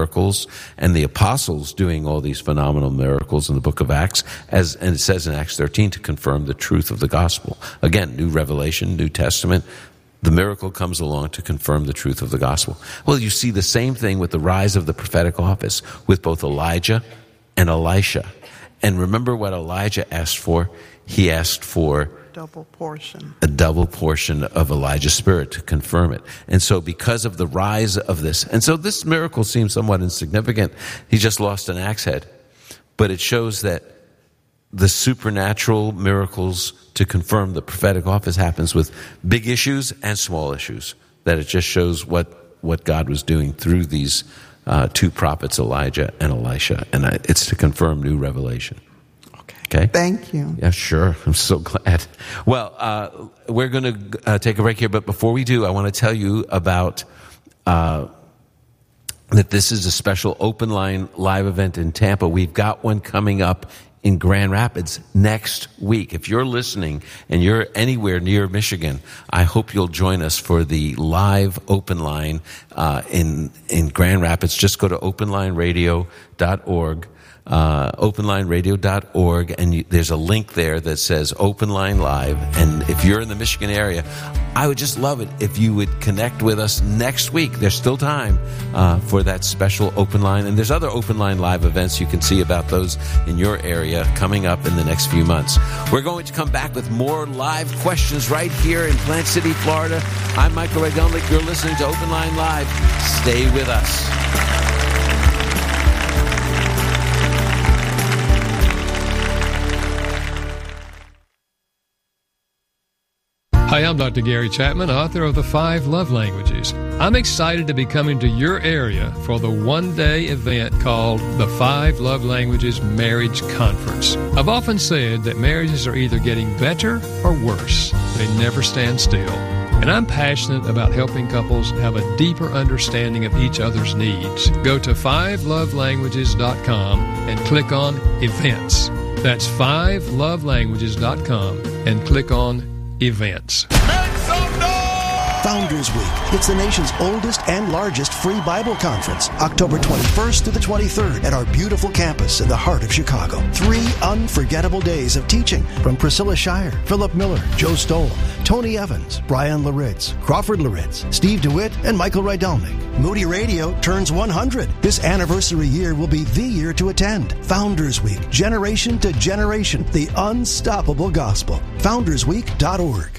miracles, and the apostles doing all these phenomenal miracles in the book of Acts, and it says in Acts 13 to confirm the truth of the gospel. Again, new revelation, New Testament. The miracle comes along to confirm the truth of the gospel. Well, you see the same thing with the rise of the prophetic office with both Elijah and Elisha. And remember what Elijah asked for? He asked for a double portion of Elijah's spirit to confirm it. And so because of the rise of this, and so this miracle seems somewhat insignificant. He just lost an axe head. But it shows that the supernatural miracles to confirm the prophetic office happens with big issues and small issues. That it just shows what God was doing through these two prophets, Elijah and Elisha. And it's to confirm new revelation. Okay? Thank you. Yeah, sure. I'm so glad. Well, we're going to take a break here. But before we do, I want to tell you about that this is a special open line live event in Tampa. We've got one coming up in Grand Rapids next week. If you're listening and you're anywhere near Michigan, I hope you'll join us for the live open line in Grand Rapids. Just go to openlineradio.org. openlineradio.org, and there's a link there that says Open Line Live. And if you're in the Michigan area, I would just love it if you would connect with us next week. There's still time for that special Open Line, and there's other Open Line Live events. You can see about those in your area coming up in the next few months. We're going to come back with more live questions right here in Plant City, Florida. I'm Michael Rydelnik. You're listening to Open Line Live. Stay with us. Hi, I'm Dr. Gary Chapman, author of The 5 Love Languages. I'm excited to be coming to your area for the one-day event called the 5 Love Languages Marriage Conference. I've often said that marriages are either getting better or worse. They never stand still. And I'm passionate about helping couples have a deeper understanding of each other's needs. Go to 5lovelanguages.com and click on Events. That's 5lovelanguages.com and click on Events. Founders Week. It's the nation's oldest and largest free Bible conference, October 21st to the 23rd at our beautiful campus in the heart of Chicago. 3 unforgettable days of teaching from Priscilla Shire, Philip Miller, Joe Stoll, Tony Evans, Brian Laritz, Crawford Laritz, Steve DeWitt, and Michael Rydelnik. Moody Radio turns 100. This anniversary year will be the year to attend. Founders Week, generation to generation, the unstoppable gospel. FoundersWeek.org.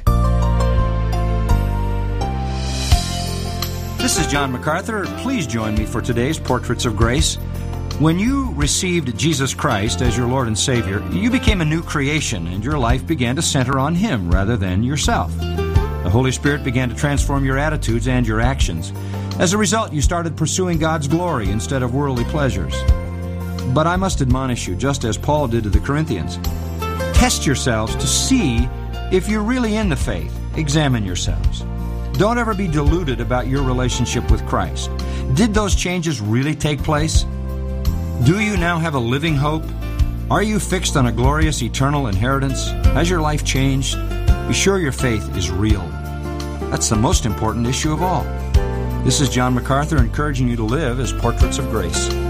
This is John MacArthur. Please join me for today's Portraits of Grace. When you received Jesus Christ as your Lord and Savior, you became a new creation, and your life began to center on Him rather than yourself. The Holy Spirit began to transform your attitudes and your actions. As a result, you started pursuing God's glory instead of worldly pleasures. But I must admonish you, just as Paul did to the Corinthians, test yourselves to see if you're really in the faith. Examine yourselves. Don't ever be deluded about your relationship with Christ. Did those changes really take place? Do you now have a living hope? Are you fixed on a glorious eternal inheritance? Has your life changed? Be sure your faith is real. That's the most important issue of all. This is John MacArthur encouraging you to live as Portraits of Grace.